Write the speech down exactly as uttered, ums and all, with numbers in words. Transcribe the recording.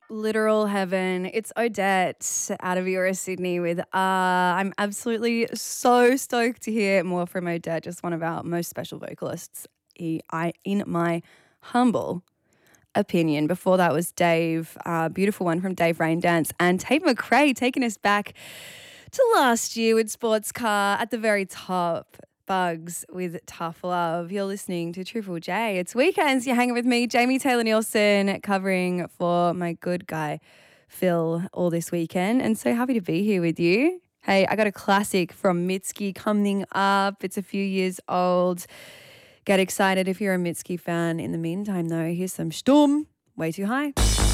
Literal heaven. It's Odette out of Eura, Sydney with uh I'm absolutely so stoked to hear more from Odette, just one of our most special vocalists. He, I, in my humble opinion. Before that was Dave, uh, beautiful one from Dave Raindance, and Tate McRae taking us back to last year with Sports Car at the very top. Bugs with Tough Love. You're listening to Triple J. It's weekends. You're hanging with me, Jamie Taylor Nielsen, covering for my good guy, Phil, all this weekend. And so happy to be here with you. Hey, I got a classic from Mitski coming up. It's a few years old. Get excited if you're a Mitski fan. In the meantime, though, here's some Sturm, Way Too High.